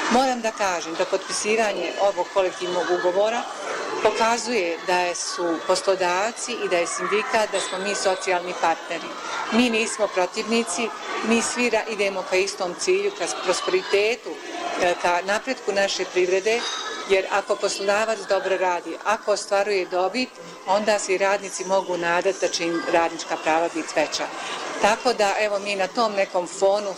Moram da kažem da potpisivanje ovog kolektivnog ugovora pokazuje da su poslodavci i da je sindikat, da smo mi socijalni partneri. Mi nismo protivnici, mi svi idemo ka istom cilju, ka prosperitetu, ka napretku naše privrede, jer ako poslodavac dobro radi, ako ostvaruje dobit, onda se i radnici mogu nadati da će im radnička prava biti veća. Tako da, evo, mi na tom nekom fonu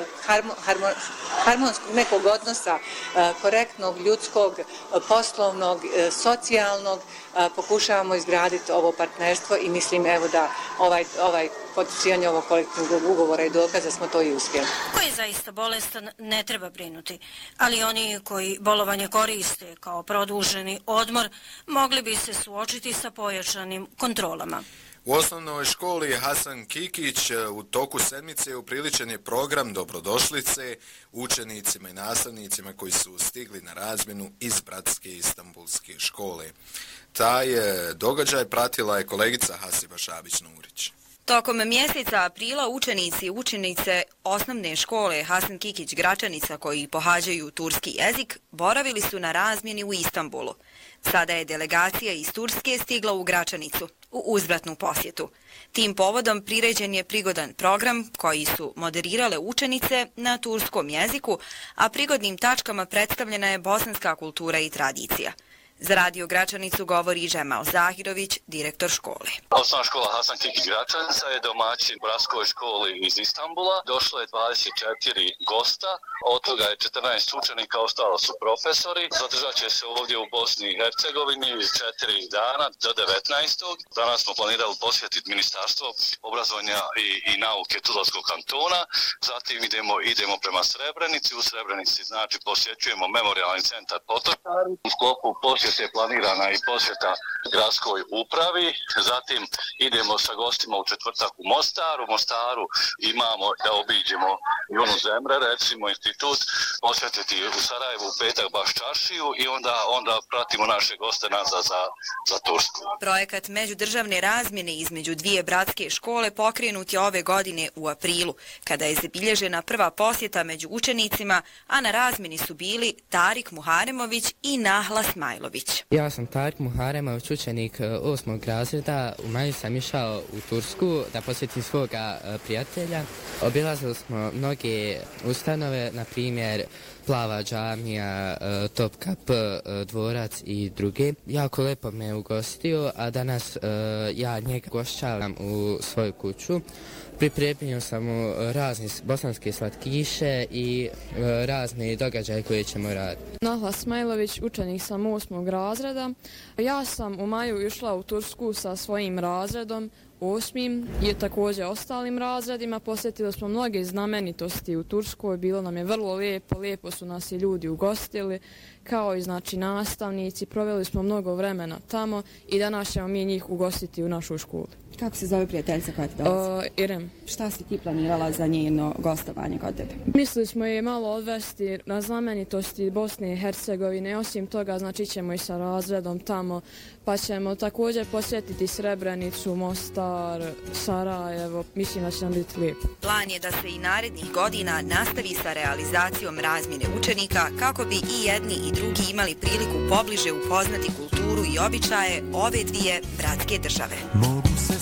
harmonskog nekog odnosa, korektnog, ljudskog, poslovnog, socijalnog, pokušavamo izgraditi ovo partnerstvo i mislim, evo, da ovaj potpisivanje ovog kolektivnog ugovora i dokaz da smo to i uspjeli. Ko je zaista bolestan, ne treba brinuti, ali oni koji bolovanje koriste kao produženi odmor mogli bi se suočiti sa pojačanim kontrolama. U osnovnoj školi Hasan Kikić u toku sedmice upriličen je program dobrodošlice učenicima i nastavnicima koji su stigli na razmjenu iz bratske Istanbulske škole. Taj događaj pratila je kolegica Hasiba Šabić-Nurić. Tokom mjeseca aprila učenici i učenice osnovne škole Hasan Kikić Gračanica koji pohađaju turski jezik boravili su na razmjeni u Istanbulu. Sada je delegacija iz Turske stigla u Gračanicu u uzvratnu posjetu. Tim povodom priređen je prigodan program koji su moderirale učenice na turskom jeziku, a prigodnim tačkama predstavljena je bosanska kultura i tradicija. Za Radio Gračanicu govori Žemal Zahirović, direktor škole. Osnovna škola Hasan Kikić Gračanica je domaćin bratskoj školi iz Istanbula. Došlo je 24 gosta, od toga je 14 učenika, ostalo su profesori. Zadržat će se ovdje u Bosni i Hercegovini 4 dana do 19. Danas smo planirali posjetiti Ministarstvo obrazovanja i nauke Tuzlanskog kantona. Zatim idemo prema Srebrenici. U Srebrenici znači posjećujemo memorijalni centar Potočari. U sklopu posjete je planirana i posjeta gradskoj upravi. Zatim idemo sa gostima u četvrtak u Mostaru. U Mostaru imamo da obiđemo Junu Zemre, recimo institut, posjetiti u Sarajevu u petak baš čaršiju i onda pratimo naše goste nazad za Tursku. Projekat međudržavne razmjene između dvije bratske škole pokrenut je ove godine u aprilu, kada je zabilježena prva posjeta među učenicima, a na razmjeni su bili Tarik Muharemović i Nahla Smajlović. Ja sam Tarik Muharemović, učenik 8. razreda. U maju sam išao u Tursku da posjetim svoga prijatelja. Obilazili smo mnoge ustanove, na primjer Plava džamija, Topkap, dvorac i druge. Jako lepo me ugostio, a danas ja njega gošćavam u svoju kuću. Pripremio sam mu razne bosanske slatkiše i razne događaje koje ćemo raditi. Nahla Smajlović, učenik sam 8. razreda. Ja sam u maju išla u Tursku sa svojim razredom, 8. i također ostalim razredima. Posjetili smo mnoge znamenitosti u Turskoj, bilo nam je vrlo lijepo su nas i ljudi ugostili, kao i znači nastavnici, proveli smo mnogo vremena tamo i danas ćemo mi njih ugostiti u našoj školi. Kako se zove prijateljica koja ti dolazi? Irem. Šta si ti planirala za njeno gostovanje kod tebe? Mislili smo je malo odvesti na znamenitosti Bosne i Hercegovine, osim toga znači ćemo i sa razredom tamo, pa ćemo također posjetiti Srebrenicu, Mostar, Sarajevo, mislim da će nam biti lijepo. Plan je da se i narednih godina nastavi sa realizacijom razmjene učenika kako bi i jedni i drugi imali priliku pobliže upoznati kulturu i običaje ove dvije bratske države.